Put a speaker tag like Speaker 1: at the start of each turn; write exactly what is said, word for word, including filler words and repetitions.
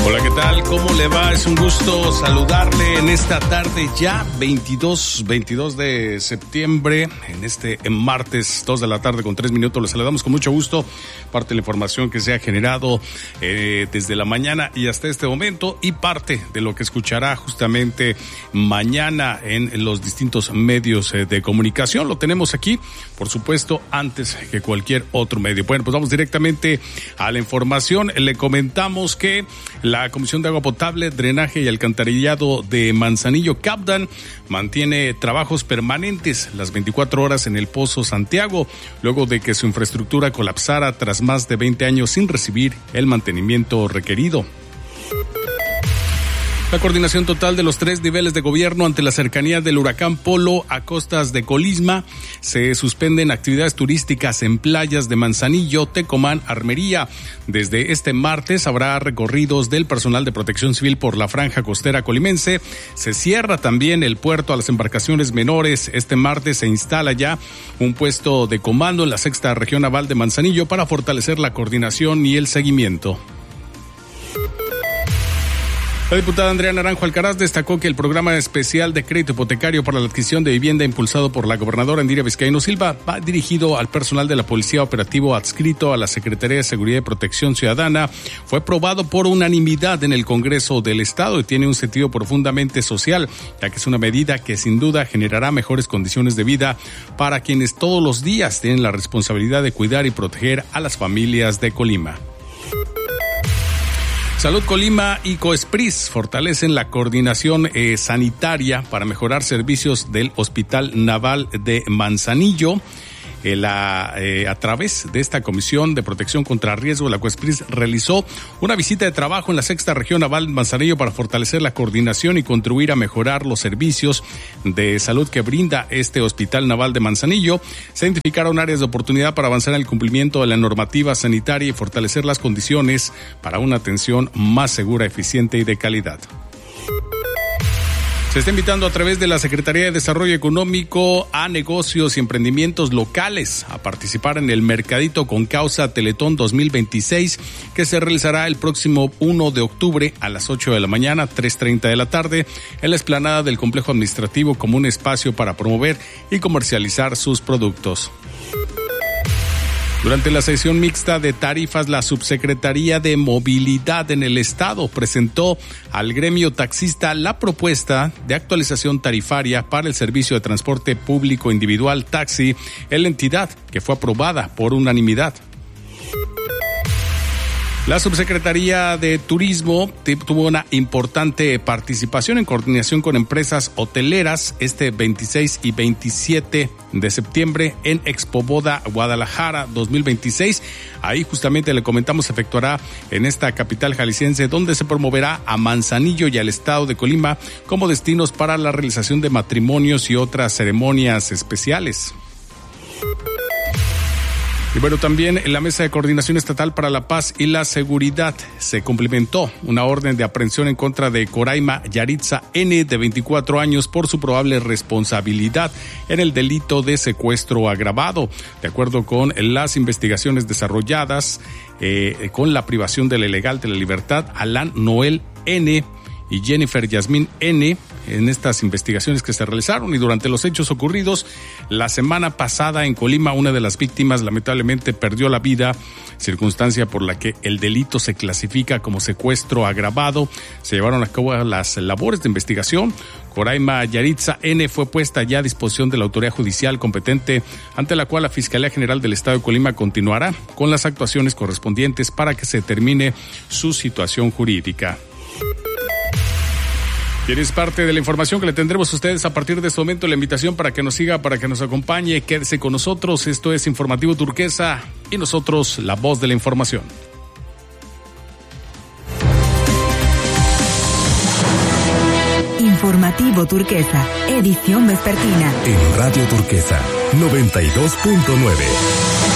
Speaker 1: Hola, ¿qué tal? ¿Cómo le va? Es un gusto saludarle en esta tarde ya veintidós, veintidós de septiembre, en este en martes, dos de la tarde con tres minutos. Les saludamos con mucho gusto. Parte de la información que se ha generado eh, desde la mañana y hasta este momento, y parte de lo que escuchará justamente mañana en los distintos medios eh, de comunicación. Lo tenemos aquí, por supuesto, antes que cualquier otro medio. Bueno, pues vamos directamente a la información. Le comentamos que la Comisión de Agua Potable, Drenaje y Alcantarillado de Manzanillo, Capdan, mantiene trabajos permanentes las veinticuatro horas en el Pozo Santiago, luego de que su infraestructura colapsara tras más de veinte años sin recibir el mantenimiento requerido. La coordinación total de los tres niveles de gobierno ante la cercanía del huracán Polo a costas de Colisma. Se suspenden actividades turísticas en playas de Manzanillo, Tecomán, Armería. Desde este martes habrá recorridos del personal de Protección Civil por la franja costera colimense. Se cierra también el puerto a las embarcaciones menores. Este martes se instala ya un puesto de comando en la sexta región naval de Manzanillo para fortalecer la coordinación y el seguimiento. La diputada Andrea Naranjo Alcaraz destacó que el programa especial de crédito hipotecario para la adquisición de vivienda impulsado por la gobernadora Indira Vizcaíno Silva va dirigido al personal de la Policía Operativo adscrito a la Secretaría de Seguridad y Protección Ciudadana. Fue aprobado por unanimidad en el Congreso del Estado y tiene un sentido profundamente social, ya que es una medida que sin duda generará mejores condiciones de vida para quienes todos los días tienen la responsabilidad de cuidar y proteger a las familias de Colima. Salud Colima y COESPRIS fortalecen la coordinación eh, sanitaria para mejorar servicios del Hospital Naval de Manzanillo. Eh, la, eh, a través de esta Comisión de Protección contra Riesgo, la COESPRIS realizó una visita de trabajo en la sexta región naval Manzanillo para fortalecer la coordinación y contribuir a mejorar los servicios de salud que brinda este Hospital Naval de Manzanillo. Se identificaron áreas de oportunidad para avanzar en el cumplimiento de la normativa sanitaria y fortalecer las condiciones para una atención más segura, eficiente y de calidad. Se está invitando a través de la Secretaría de Desarrollo Económico a negocios y emprendimientos locales a participar en el Mercadito con Causa Teletón dos mil veintiséis, que se realizará el próximo primero de octubre a las ocho de la mañana, tres treinta de la tarde, en la explanada del Complejo Administrativo como un espacio para promover y comercializar sus productos. Durante la sesión mixta de tarifas, la Subsecretaría de Movilidad en el Estado presentó al gremio taxista la propuesta de actualización tarifaria para el servicio de transporte público individual taxi en la entidad, que fue aprobada por unanimidad. La Subsecretaría de Turismo tuvo una importante participación en coordinación con empresas hoteleras este veintiséis y veintisiete de septiembre en Expo Boda Guadalajara dos mil veintiséis. Ahí justamente le comentamos se efectuará en esta capital jalisciense, donde se promoverá a Manzanillo y al estado de Colima como destinos para la realización de matrimonios y otras ceremonias especiales. Y bueno, también en la Mesa de Coordinación Estatal para la Paz y la Seguridad se cumplimentó una orden de aprehensión en contra de Coraima Yaritza N., de veinticuatro años, por su probable responsabilidad en el delito de secuestro agravado. De acuerdo con las investigaciones desarrolladas eh, con la privación de la ilegal de la libertad, Alan Noel N. y Jennifer Yasmín N., en estas investigaciones que se realizaron y durante los hechos ocurridos la semana pasada en Colima, una de las víctimas lamentablemente perdió la vida, circunstancia por la que el delito se clasifica como secuestro agravado. Se llevaron a cabo las labores de investigación. Coraima Yaritza N. fue puesta ya a disposición de la autoridad judicial competente, ante la cual la Fiscalía General del Estado de Colima continuará con las actuaciones correspondientes para que se determine su situación jurídica. Y es parte de la información que le tendremos a ustedes a partir de este momento. La invitación para que nos siga, para que nos acompañe, quédese con nosotros. Esto es Informativo Turquesa y nosotros, la voz de la información.
Speaker 2: Informativo Turquesa, edición vespertina.
Speaker 3: En Radio Turquesa, noventa y dos punto nueve.